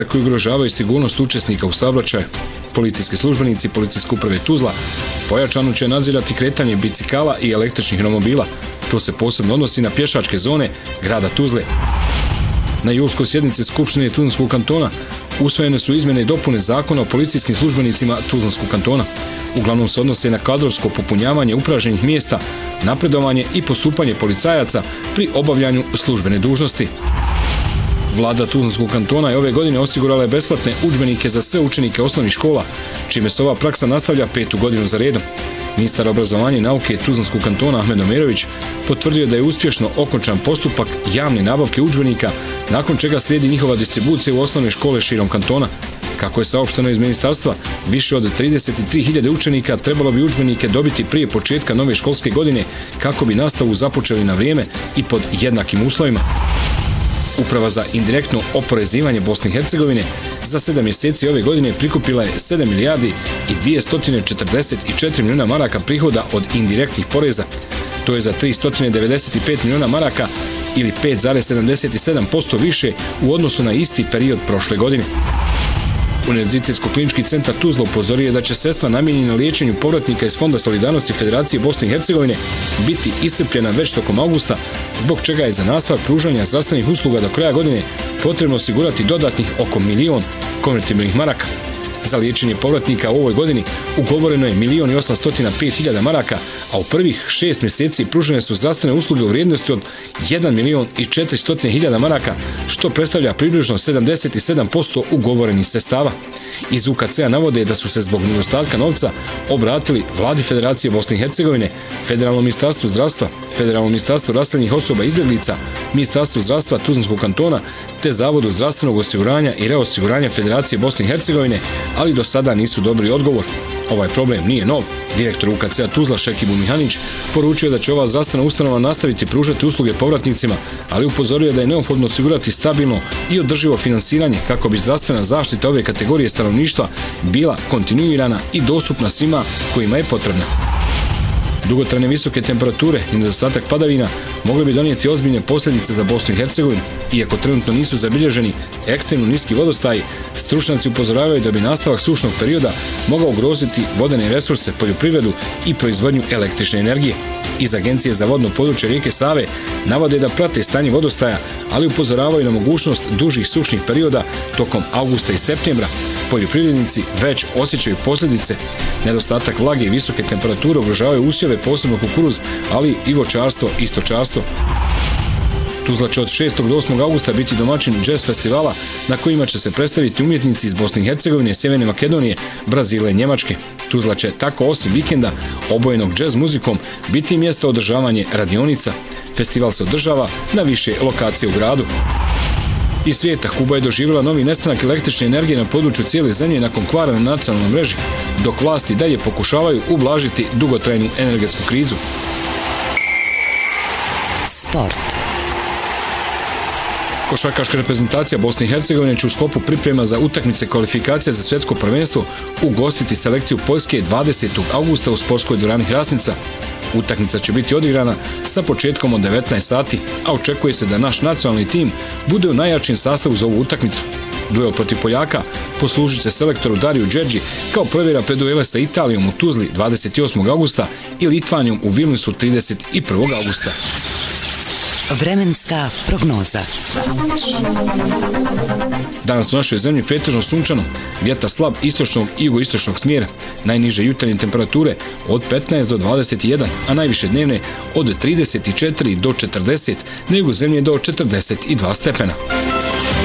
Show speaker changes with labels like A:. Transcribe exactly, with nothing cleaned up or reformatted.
A: koji ugrožavaju sigurnost učesnika u saobraćaju. Policijski službenici Policijske uprave Tuzla pojačano će nadzirati kretanje bicikala i električnih romobila. To se posebno odnosi na pješačke zone grada Tuzle. Na julskoj sjednici Skupštine Tuzlanskog kantona usvojene su izmjene i dopune zakona o policijskim službenicima Tuzlanskog kantona. Uglavnom se odnose na kadrovsko popunjavanje upražnjenih mjesta, napredovanje i postupanje policajaca pri obavljanju službene dužnosti. Vlada Tuzlanskog kantona je ove godine osigurala besplatne udžbenike za sve učenike osnovnih škola, čime se ova praksa nastavlja petu godinu za redom. Ministar obrazovanja i nauke Tuzlanskog kantona Ahmed Omerović potvrdio da je uspješno okončan postupak javne nabavke udžbenika, nakon čega slijedi njihova distribucija u osnovne škole širom kantona. Kako je saopšteno iz ministarstva, više od trideset tri hiljade učenika trebalo bi udžbenike dobiti prije početka nove školske godine kako bi nastavu započeli na vrijeme i pod jednakim uslovima. Uprava za indirektno oporezivanje Bosne i Hercegovine za sedam mjeseci ove godine prikupila je sedam milijardi i dvjesto četrdeset četiri milijuna maraka prihoda od indirektnih poreza. To je za tristo devedeset pet milijuna maraka ili pet zarez sedamdeset sedam posto više u odnosu na isti period prošle godine. Univerzitetsko-klinički centar Tuzla upozorio je da će sredstva namijenjena liječenju povratnika iz Fonda solidarnosti Federacije Bosne i Hercegovine biti iscrpljena već tokom avgusta, zbog čega je za nastavak pružanja zdravstvenih usluga do kraja godine potrebno osigurati dodatnih oko milion konvertibilnih maraka. Za liječenje povratnika u ovoj godini ugovoreno je milion i osamsto pet hiljada maraka, a u prvih šest mjeseci pružene su zdravstvene usluge u vrijednosti od jedan milion i četiristo hiljada maraka, što predstavlja približno sedamdeset sedam posto ugovorenih sredstava. Iz U K C-a navode da su se zbog nedostatka novca obratili Vladi Federacije Bosne i Hercegovine, Federalnom ministarstvu zdravstva, Federalnom ministarstvu raseljenih osoba i izbjeglica, Ministarstvu zdravstva Tuzlanskog kantona te Zavodu zdravstvenog osiguranja i reosiguranja Federacije Bosne i Hercegovine, ali do sada nisu dobili odgovor. Ovaj problem nije nov. Direktor U K C-a Tuzla Šekibu Mihanić poručio da će ova zdravstvena ustanova nastaviti pružati usluge povratnicima, ali upozorio da je neophodno osigurati stabilno i održivo finansiranje kako bi zdravstvena zaštita ove kategorije stanovništva bila kontinuirana i dostupna svima kojima je potrebna. Dugotrajne visoke temperature i nedostatak padavina mogli bi donijeti ozbiljne posljedice za Bosnu i Hercegovinu. Iako trenutno nisu zabilježeni ekstremno niski vodostaji, stručnjaci upozoravaju da bi nastavak sušnog perioda mogao ugroziti vodene resurse, poljoprivredu i proizvodnju električne energije. Iz Agencije za vodno područje rijeke Save navode da prate stanje vodostaja, ali upozoravaju na mogućnost dužih sušnih perioda tokom avgusta i septembra. Poljoprivrednici već osjećaju posljedice. Nedostatak vlage i visoke temperature ugrožavaju usjeve, posebno kukuruz, ali i voćarstvo i stočarstvo. Tuzla će od šestog do osmog avgusta biti domaćin džez festivala na kojima će se predstaviti umjetnici iz Bosne i Hercegovine, Sjeverne Makedonije, Brazila i Njemačke. Tuzla će tako osim vikenda obojenog džez muzikom biti mjesto održavanje radionica. Festival se održava na više lokacije u gradu. Iz svijeta Kuba je doživjela novi nestanak električne energije na području cijele zemlje nakon kvara na nacionalnoj mreži, dok vlasti dalje pokušavaju ublažiti dugotrajnu energetsku krizu.
B: Sport.
A: Košarkaška reprezentacija Bosne i Hercegovine će u sklopu priprema za utakmice kvalifikacija za svjetsko prvenstvo ugostiti selekciju Poljske dvadesetog avgusta u sportskoj dvorani Hrasnica. Utakmica će biti odigrana sa početkom od devetnaest sati, a očekuje se da naš nacionalni tim bude u najjačijem sastavu za ovu utakmicu. Duel protiv Poljaka poslužit će selektoru Dariju Đerđi kao provjera pred duele sa Italijom u Tuzli dvadeset osmog avgusta i Litvanijom u Vilniusu trideset prvog avgusta.
B: Vremenska prognoza.
A: Danas u našoj zemlji pretežno sunčano, vjetar slab istočnog i jugoistočnog smjera, najniže jutarnje temperature od petnaest do dvadeset jedan, a najviše dnevne od trideset četiri do četrdeset, na jugu zemlje do četrdeset dva stepena.